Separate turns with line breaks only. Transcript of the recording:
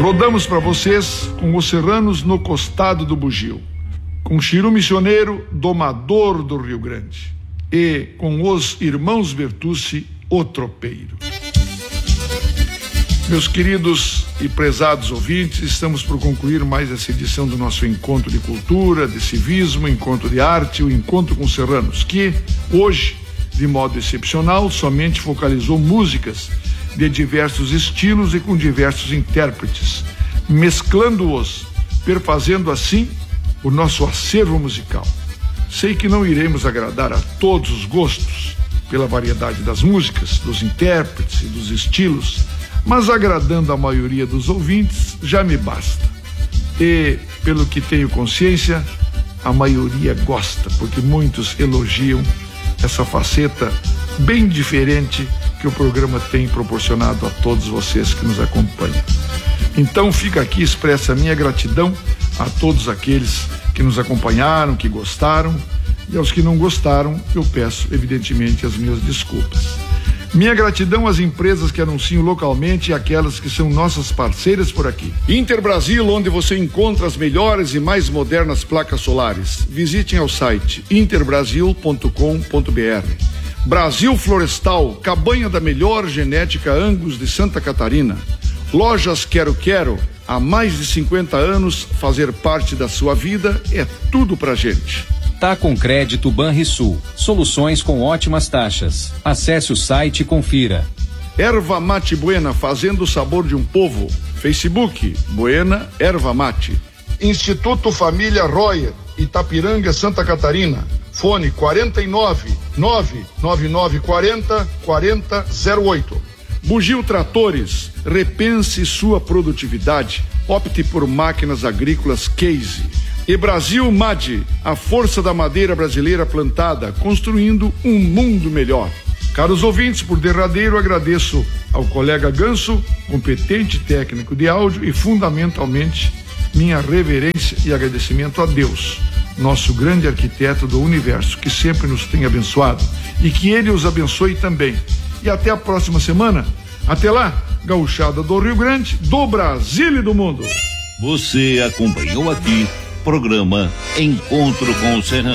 Rodamos para vocês com os serranos no costado do bugio, com Chiru Missioneiro, domador do Rio Grande, e com os irmãos Bertucci, o tropeiro. Meus queridos e prezados ouvintes, estamos por concluir mais essa edição do nosso encontro de cultura, de civismo, encontro de arte, o encontro com serranos, que hoje, de modo excepcional, somente focalizou músicas de diversos estilos e com diversos intérpretes, mesclando-os, perfazendo assim o nosso acervo musical. Sei que não iremos agradar a todos os gostos, pela variedade das músicas, dos intérpretes e dos estilos, mas agradando a maioria dos ouvintes já me basta. E, pelo que tenho consciência, a maioria gosta, porque muitos elogiam essa faceta bem diferente que o programa tem proporcionado a todos vocês que nos acompanham. Então fica aqui expressa a minha gratidão a todos aqueles que nos acompanharam, que gostaram, e aos que não gostaram, eu peço evidentemente as minhas desculpas. Minha gratidão às empresas que anunciam localmente e aquelas que são nossas parceiras por aqui. Interbrasil, onde você encontra as melhores e mais modernas placas solares. Visitem ao site interbrasil.com.br. Brasil Florestal, cabanha da melhor genética Angus de Santa Catarina. Lojas Quero Quero, há mais de 50 anos, fazer parte da sua vida é tudo pra gente.
Tá com crédito Banrisul, soluções com ótimas taxas. Acesse o site e confira.
Erva Mate Buena, fazendo o sabor de um povo. Facebook, Buena Erva Mate. Instituto Família Royer, Itapiranga, Santa Catarina. Fone 49 999 40 4008. Bugio Tratores, repense sua produtividade. Opte por máquinas agrícolas Case. E Brasil MAD, a força da madeira brasileira plantada, construindo um mundo melhor. Caros ouvintes, por derradeiro agradeço ao colega Ganso, competente técnico de áudio, e fundamentalmente minha reverência e agradecimento a Deus, nosso grande arquiteto do universo, que sempre nos tem abençoado, e que ele os abençoe também. E até a próxima semana. Até lá, gauchada do Rio Grande, do Brasil e do mundo.
Você acompanhou aqui programa Encontro com o Serrano.